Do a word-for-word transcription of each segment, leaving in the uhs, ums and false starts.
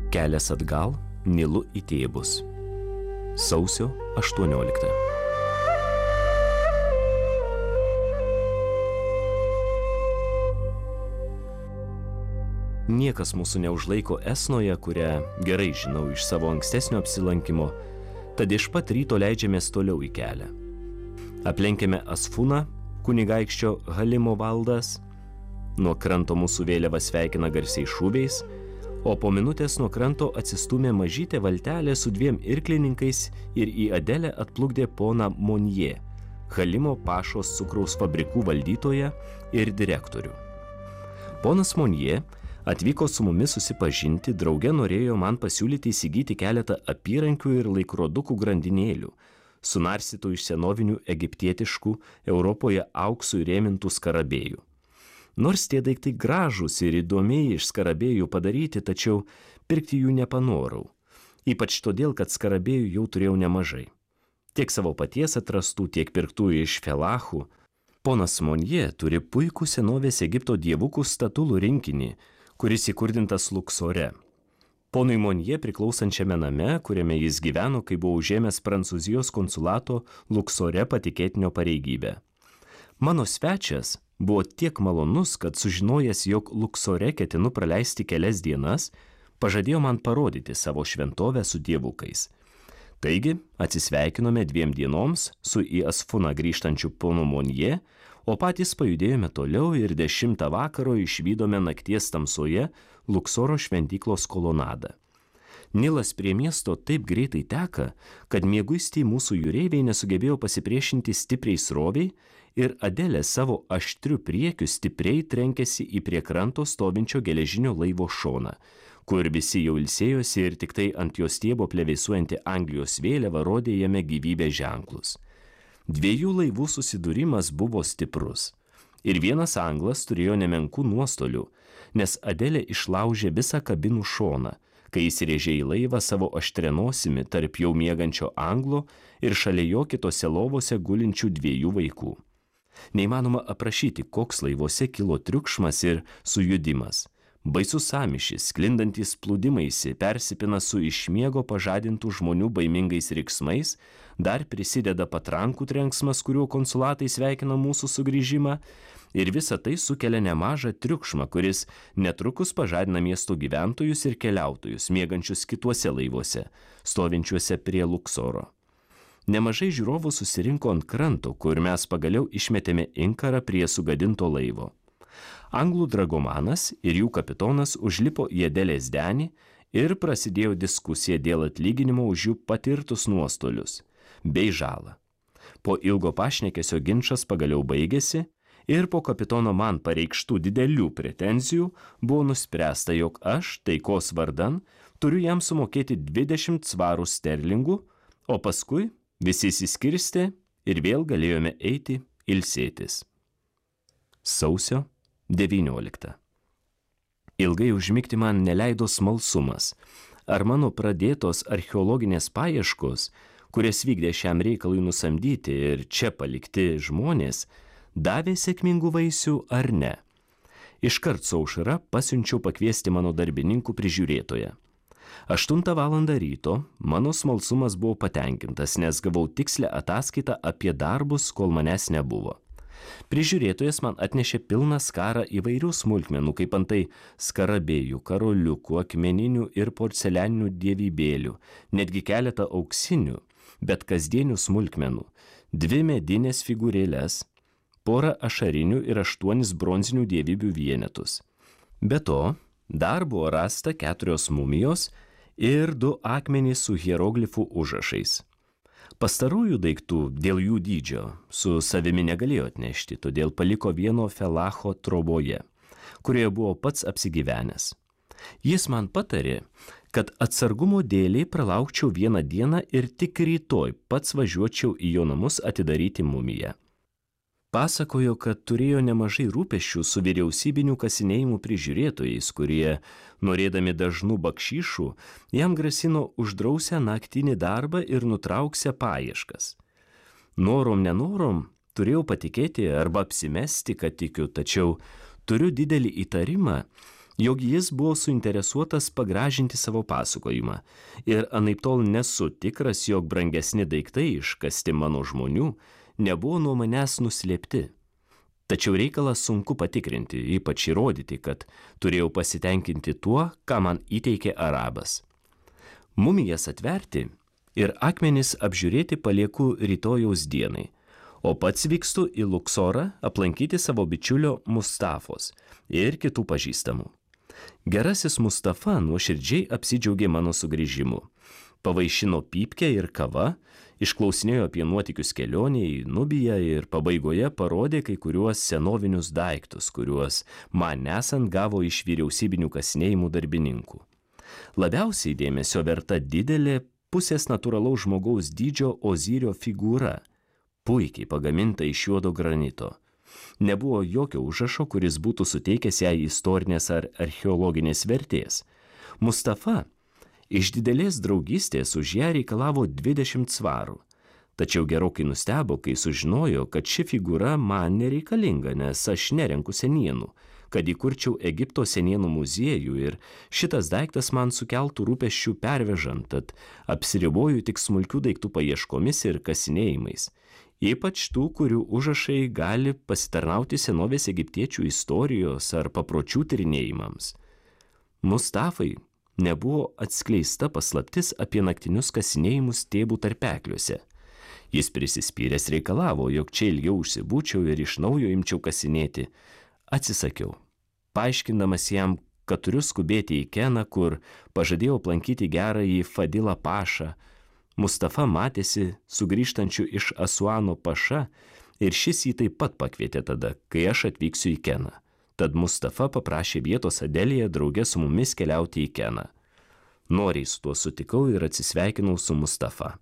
Kelias atgal Nilu į Tėbus. Sausio aštuonioliktą. Niekas mūsų neužlaiko Esnoje, kurią gerai žinau iš savo ankstesnio apsilankimo, tad iš pat ryto leidžiamės toliau į kelią. Aplenkėme Asfuną, kunigaikščio Halimo valdas, nuo kranto mūsų vėliava sveikina garsiais šūviais, o po minutės nuo kranto atsistūmė mažytė valtelė su dviem irklininkais ir į Adelę atplukdė poną Monje, Halimo pašos cukraus fabrikų valdytoją ir direktorių. Ponas Monje atvyko su mumis susipažinti, drauge norėjo man pasiūlyti įsigyti keletą apyrankių ir laikrodukų grandinėlių, sunarstytų iš senovinių egiptietiškų, Europoje auksu įrėmintų skarabėjų. Nors tie daiktai gražūs ir įdomiai iš skarabėjų padaryti, tačiau pirkti jų nepanorau. Ypač todėl, kad skarabėjų jau turėjau nemažai. Tiek savo paties atrastų, tiek pirktų iš felachų. Ponas Monje turi puikų senovės Egipto dievukų statulų rinkinį, kuris įkurdintas Luksore. Ponui Monje priklausančiame name, kuriame jis gyveno, kai buvo užėmęs Prancūzijos konsulato Luksore patikėtinio pareigybę. Mano svečias buvo tiek malonus, kad sužinojęs, jog Luksore ketinu praleisti kelias dienas, pažadėjo man parodyti savo šventovę su dievukais. Taigi, atsisveikinome dviem dienoms su į Asfuną grįžtančiu ponu Monje, o patys pajudėjome toliau ir dešimtą vakaro išvydome nakties tamsoje Luksoro šventyklos kolonadą. Nilas prie miesto taip greitai teka, kad mieguistiai mūsų jūreiviai nesugebėjo pasipriešinti stipriai sroviai ir Adelė savo aštriu priekiu stipriai trenkėsi į prie kranto stovinčio geležinio laivo šoną, kur visi jau ilsėjosi ir tik tai ant jo stiebo plevėsuojanti Anglijos vėliava rodė jame gyvybės ženklus. Dviejų laivų susidūrimas buvo stiprus. Ir vienas anglas turėjo nemenkų nuostolių, nes Adelė išlaužė visą kabinų šoną, kai įsirėžė į laivą savo aštrenosimi tarp jau miegančio anglo ir šalia jo kitose lovose gulinčių dviejų vaikų. Neįmanoma aprašyti, koks laivuose kilo triukšmas ir sujudimas. Baisus sąmyšis, sklindantys plūdimaisi, persipina su iš miego pažadintų žmonių baimingais riksmais, dar prisideda patrankų trenksmas, kuriuo konsulatai sveikina mūsų sugrįžimą, ir visa tai sukelia nemažą triukšmą, kuris netrukus pažadina miesto gyventojus ir keliautojus, miegančius kituose laivuose, stovinčiuose prie Luksoro. Nemažai žiūrovų susirinko ant kranto, kur mes pagaliau išmetėme inkarą prie sugadinto laivo. Anglų dragomanas ir jų kapitonas užlipo į Adelės denį ir prasidėjo diskusija dėl atlyginimo už jų patirtus nuostolius bei žalą. Po ilgo pašnekesio ginčas pagaliau baigėsi ir po kapitono man pareikštų didelių pretenzijų buvo nuspręsta, jog aš, taikos vardan, turiu jam sumokėti dvidešimt svarų sterlingų, o paskui visi išsiskirstė ir vėl galėjome eiti ilsėtis. Sausio devynioliktą. Ilgai užmigti man neleido smalsumas. Ar mano pradėtos archeologinės paieškos, kurias vykdė šiam reikalui nusamdyti ir čia palikti žmonės, davė sėkmingų vaisių ar ne? Iškart su aušra pasiunčiau pakviesti mano darbininkų prižiūrėtoją. Aštuntą valandą ryto mano smalsumas buvo patenkintas, nes gavau tikslę ataskaitą apie darbus, kol manęs nebuvo. Prižiūrėtojas man atnešė pilną skarą įvairių smulkmenų, kaip antai skarabėjų, karoliukų, akmeninių ir porcelianinių dievybėlių, netgi keletą auksinių, bet kasdienių smulkmenų, dvi medinės figūrėles, porą ašarinių ir aštuonis bronzinių dievybių vienetus. Be to, dar buvo rasta keturios mumijos ir du akmenys su hieroglifų užrašais. Pastarųjų daiktų dėl jų dydžio su savimi negalėjo atnešti, todėl paliko vieno felacho troboje, kurioje buvo pats apsigyvenęs. Jis man patarė, kad atsargumo dėliai pralaukčiau vieną dieną ir tik rytoj pats važiuočiau į jo namus atidaryti mumiją. Pasakojo, kad turėjo nemažai rūpesčių su vyriausybinių kasinėjimų prižiūrėtojais, kurie, norėdami dažnų bakšyšų, jam grasino uždrausę naktinį darbą ir nutrauksę paieškas. Norom nenorom turėjau patikėti arba apsimesti, kad tikiu, tačiau turiu didelį įtarimą, jog jis buvo suinteresuotas pagražinti savo pasakojimą ir anaiptol nesu tikras, jog brangesni daiktai iškasti mano žmonių nebuvo nuo manęs nuslėpti. Tačiau reikalą sunku patikrinti, ypač įrodyti, kad turėjau pasitenkinti tuo, ką man įteikė arabas. Mumijas atverti ir akmenis apžiūrėti palieku rytojaus dienai, o pats vykstu į Luksorą aplankyti savo bičiulio Mustafos ir kitų pažįstamų. Gerasis Mustafa nuoširdžiai apsidžiaugė mano sugrįžimu. Pavaišino pypkę ir kava, išklausinėjo apie nuotykius kelionė į Nubiją ir pabaigoje parodė kai kuriuos senovinius daiktus, kuriuos man nesant gavo iš vyriausybinių kasinėjimų darbininkų. Labiausiai dėmesio verta didelė pusės natūralaus žmogaus dydžio Ozirio figūra, puikiai pagaminta iš juodo granito. Nebuvo jokio užrašo, kuris būtų suteikęs jai istorinės ar archeologinės vertės. Mustafa iš didelės draugystės už ją reikalavo dvidešimt svarų, tačiau gerokai nustebo, kai sužinojo, kad ši figūra man nereikalinga, nes aš nerenku senienų, kad įkurčiau Egipto senienų muziejų ir šitas daiktas man sukeltų rūpesčių pervežant, tad apsiriboju tik smulkių daiktų paieškomis ir kasinėjimais, ypač tų, kurių užrašai gali pasitarnauti senovės egiptiečių istorijos ar papročių tyrinėjimams. Mustafai nebuvo atskleista paslaptis apie naktinius kasinėjimus Tėbų tarpekliuose. Jis prisispyręs reikalavo, jog čia ilgiau užsibūčiau ir iš naujo imčiau kasinėti. Atsisakiau, paaiškindamas jam, kad turiu skubėti į Keną, kur pažadėjau aplankyti gerąjį Fadilą pašą. Mustafa matėsi sugrįžtančiu iš Asuano paša ir šis jį taip pat pakvietė tada, kai aš atvyksiu į Keną. Tad Mustafa paprašė vietos Adelėje drauge su mumis keliauti į Keną. Noriai su tuo sutikau ir atsisveikinau su Mustafa.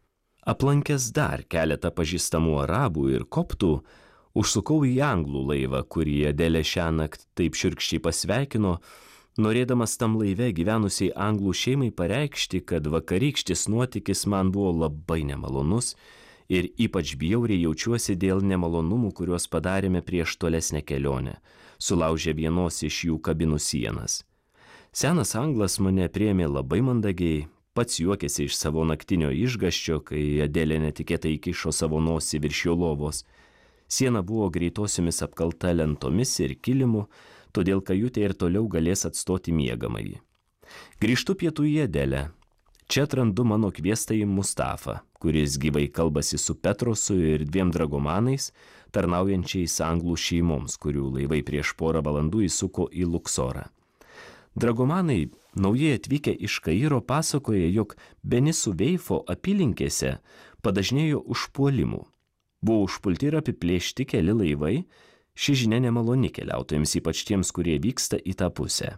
Aplankęs dar keletą pažįstamų arabų ir koptų, užsukau į anglų laivą, kurį Adelė šiąnakt taip šiurkščiai pasveikino, norėdamas tam laive gyvenusiai anglų šeimai pareikšti, kad vakarykštis nuotykis man buvo labai nemalonus ir ypač bjauriai jaučiuosi dėl nemalonumų, kuriuos padarėme prieš tolesnę kelionę, sulaužė vienos iš jų kabinų sienas. Senas anglas mane priėmė labai mandagiai, pats juokėsi iš savo naktinio išgąsčio, kai Adelė netikėtai įkišo savo nosį virš jo lovos. Siena buvo greitosiomis apkalta lentomis ir kilimu, todėl kajutė ir toliau galės atstoti miegamąjį. Grįžtu pietų į Adelę. Čia atrandu mano kviestąjį Mustafą, kuris gyvai kalbasi su Petrosu ir dviem dragomanais, tarnaujančiais anglų šeimoms, kurių laivai prieš porą valandų įsuko į Luksorą. Dragomanai, naujai atvykę iš Kairo, pasakoja, jog Benisų Veifo apylinkėse padažnėjo užpuolimų. Buvo užpulti ir apiplėšti keli laivai, ši žinia nemaloni keliautojams, ypač tiems, kurie vyksta į tą pusę.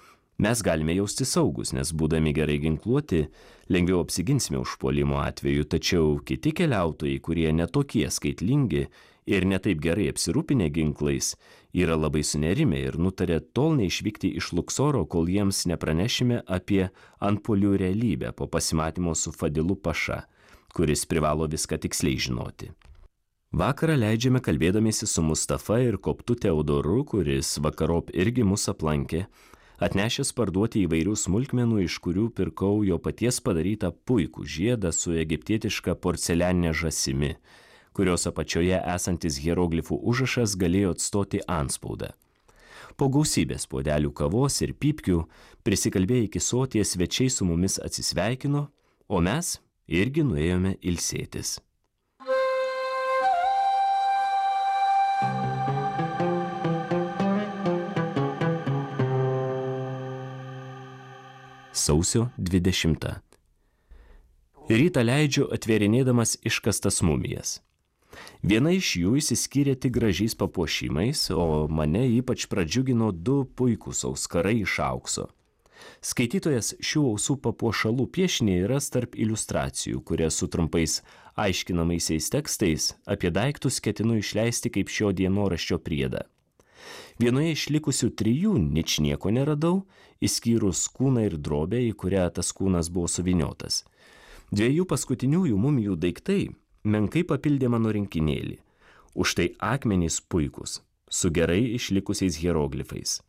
Mes galime jausti saugus, nes būdami gerai ginkluoti, lengviau apsiginsime užpuolimo atveju, tačiau kiti keliautojai, kurie netokie skaitlingi ir netaip gerai apsirūpinę ginklais, yra labai sunerimę ir nutarė tol neišvykti iš Luksoro, kol jiems nepranešime apie antpuolių realybę po pasimatymo su Fadilu paša, kuris privalo viską tiksliai žinoti. Vakarą leidžiame kalbėdamiesi su Mustafa ir koptu Teodoru, kuris vakarop irgi mus aplankė, atnešęs parduoti įvairių smulkmenų, iš kurių pirkau jo paties padarytą puikų žiedą su egiptietiška porcelianinė žąsimi, kurios apačioje esantis hieroglifų užrašas galėjo atstoti antspaudą. Po gausybės puodelių kavos ir pypkių prisikalbėję iki soties svečiai su mumis atsisveikino, o mes irgi nuėjome ilsėtis. Sausio dvidešimta. Rytą leidžiu atvėrinėdamas iškastas mumijas. Viena iš jų išsiskyrė tik gražiais papuošimais, o mane ypač pradžiugino du puikūs auskarai iš aukso. Skaitytojas šių ausų papuošalų piešiniai ras tarp iliustracijų, kurias su trumpais aiškinamaisiais tekstais apie daiktus ketinu išleisti kaip šio dienoraščio priedą. Vienoje iš likusių trijų ničnieko neradau, išskyrus kūną ir drobę, į kurią tas kūnas buvo suvyniotas. Dviejų paskutiniųjų mumijų daiktai menkai papildė mano rinkinėlį. Už tai akmenys puikus, su gerai išlikusiais hieroglifais.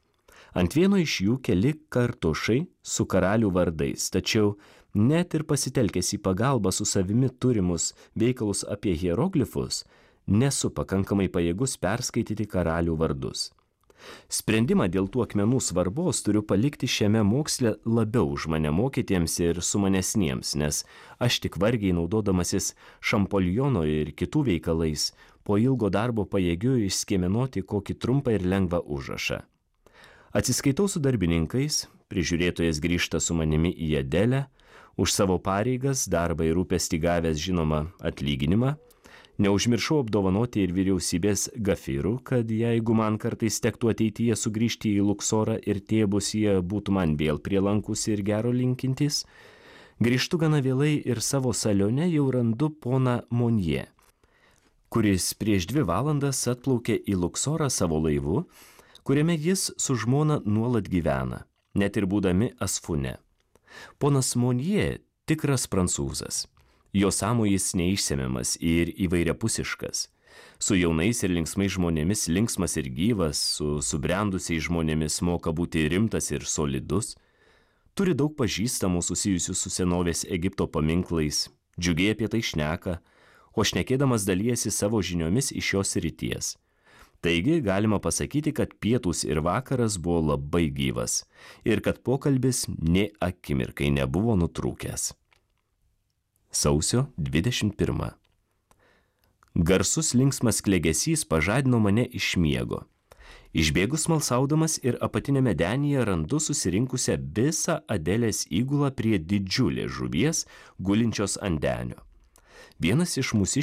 Ant vieno iš jų keli kartušai su karalių vardais, tačiau net ir pasitelkęs į pagalbą su savimi turimus veikalus apie hieroglifus, nesu pakankamai pajėgus perskaityti karalių vardus. Sprendimą dėl tų akmenų svarbos turiu palikti šiame moksle labiau už mane mokytiems ir sumanesniems, nes aš tik vargiai naudodamasis Šampoliono ir kitų veikalais po ilgo darbo pajėgiu išskiemenoti kokį trumpą ir lengvą užrašą. Atsiskaitau su darbininkais, prižiūrėtojas grįžta su manimi į Adelę, už savo pareigas, darbą ir rūpestį gavęs žinoma atlyginimą. Neužmiršau apdovanoti ir vyriausybės gafirų, kad jeigu man kartais tektų ateityje sugrįžti į Luksorą ir tėbus jie būtų man vėl prielankus ir gero linkintys. Grįžtu gana vėlai ir savo salione jau randu poną Monje, kuris prieš dvi valandas atplaukė į Luksorą savo laivu, kuriame jis su žmona nuolat gyvena, net ir būdami Asfune. Ponas Monje tikras prancūzas. Jo sąmojis neišsemiamas ir įvairiapusiškas. Su jaunais ir linksmais žmonėmis linksmas ir gyvas, su subrendusiais žmonėmis moka būti rimtas ir solidus. Turi daug pažįstamų susijusių su senovės Egipto paminklais, džiugiai apie tai šneka, o šnekėdamas dalijasi savo žiniomis iš šios srities. Taigi galima pasakyti, kad pietūs ir vakaras buvo labai gyvas ir kad pokalbis nė akimirkai nebuvo nutrūkęs. Sausio dvidešimt pirma. Garsus linksmas klegesys pažadino mane iš miego. Išbėgus smalsaudamas ir apatinėme denyje randu susirinkusią visą Adelės įgulą prie didžiulės žuvies gulinčios ant denio. Vienas iš mūsiškių